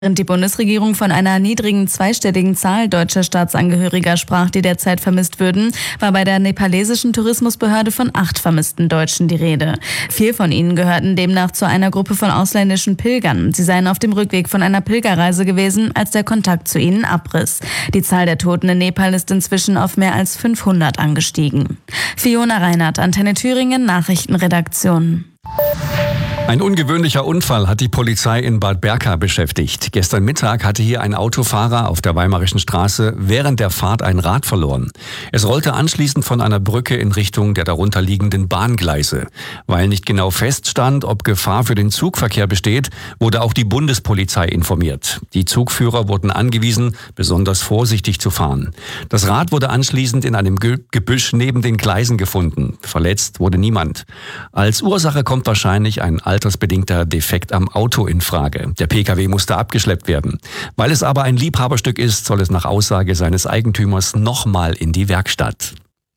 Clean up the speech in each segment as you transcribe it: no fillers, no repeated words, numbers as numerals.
Während die Bundesregierung von einer niedrigen zweistelligen Zahl deutscher Staatsangehöriger sprach, die derzeit vermisst würden, war bei der nepalesischen Tourismusbehörde von 8 vermissten Deutschen die Rede. 4 von ihnen gehörten demnach zu einer Gruppe von ausländischen Pilgern. Sie seien auf dem Rückweg von einer Pilgerreise gewesen, als der Kontakt zu ihnen abriss. Die Zahl der Toten in Nepal ist inzwischen auf mehr als 500 angestiegen. Fiona Reinhardt, Antenne Thüringen, Nachrichtenredaktion. Ein ungewöhnlicher Unfall hat die Polizei in Bad Berka beschäftigt. Gestern Mittag hatte hier ein Autofahrer auf der Weimarischen Straße während der Fahrt ein Rad verloren. Es rollte anschließend von einer Brücke in Richtung der darunterliegenden Bahngleise. Weil nicht genau feststand, ob Gefahr für den Zugverkehr besteht, wurde auch die Bundespolizei informiert. Die Zugführer wurden angewiesen, besonders vorsichtig zu fahren. Das Rad wurde anschließend in einem Gebüsch neben den Gleisen gefunden. Verletzt wurde niemand. Als Ursache kommt wahrscheinlich ein altersbedingter Defekt am Auto in Frage. Der Pkw musste abgeschleppt werden. Weil es aber ein Liebhaberstück ist, soll es nach Aussage seines Eigentümers nochmal in die Werkstatt.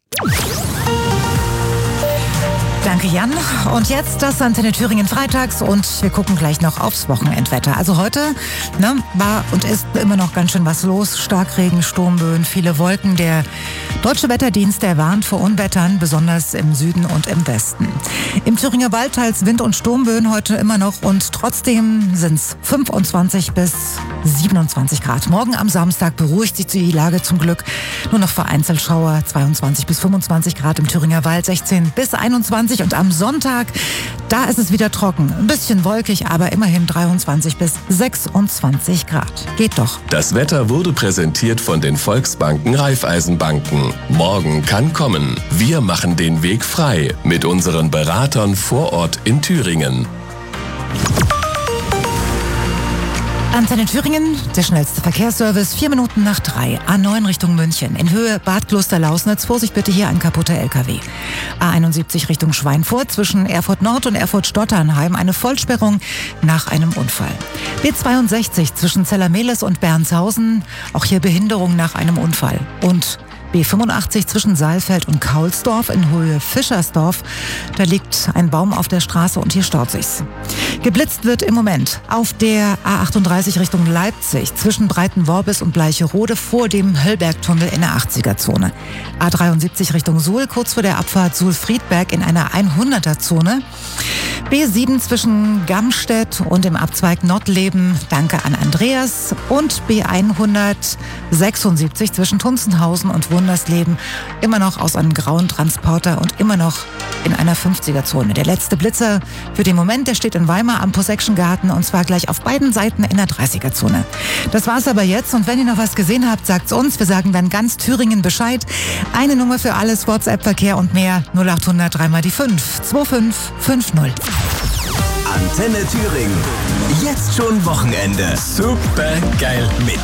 Danke, Jan. Und jetzt das Antenne Thüringen freitags und wir gucken gleich noch aufs Wochenendwetter. Also heute war und ist immer noch ganz schön was los. Starkregen, Sturmböen, viele Wolken. Der Deutsche Wetterdienst, der warnt vor Unwettern, besonders im Süden und im Westen. Im Thüringer Wald teils Wind- und Sturmböen heute immer noch und trotzdem sind es 25 bis 27 Grad. Morgen am Samstag beruhigt sich die Lage zum Glück. Nur noch vereinzelt Schauer, 22 bis 25 Grad im Thüringer Wald, 16 bis 21. Und am Sonntag, da ist es wieder trocken. Ein bisschen wolkig, aber immerhin 23 bis 26 Grad. Geht doch. Das Wetter wurde präsentiert von den Volksbanken Raiffeisenbanken. Morgen kann kommen. Wir machen den Weg frei mit unseren Beratern vor Ort in Thüringen. Antenne Thüringen, der schnellste Verkehrsservice, 4 Minuten nach 3. A9 Richtung München. In Höhe Bad Kloster-Lausnitz. Vorsicht bitte, hier ein kaputter LKW. A71 Richtung Schweinfurt. Zwischen Erfurt Nord und Erfurt Stotternheim eine Vollsperrung nach einem Unfall. B62 zwischen Zellermehlis und Bernshausen. Auch hier Behinderung nach einem Unfall. Und B85 zwischen Saalfeld und Kaulsdorf in Höhe Fischersdorf. Da liegt ein Baum auf der Straße und hier staut sich's. Geblitzt wird im Moment auf der A38 Richtung Leipzig zwischen Breitenworbis und Bleicherode vor dem Höllbergtunnel in der 80er-Zone. A73 Richtung Suhl kurz vor der Abfahrt Suhl-Friedberg in einer 100er-Zone. B7 zwischen Gamstedt und dem Abzweig Nottleben, danke an Andreas. Und B176 zwischen Tunzenhausen und Wundersleben, immer noch aus einem grauen Transporter und immer noch in einer 50er-Zone. Der letzte Blitzer für den Moment, der steht in Weimar am Possession-Garten und zwar gleich auf beiden Seiten in der 30er-Zone. Das war's aber jetzt und wenn ihr noch was gesehen habt, sagt's uns. Wir sagen dann ganz Thüringen Bescheid. Eine Nummer für alles, WhatsApp-Verkehr und mehr, 0800 3 mal die 5 2550. Antenne Thüringen. Jetzt schon Wochenende. Super geil mit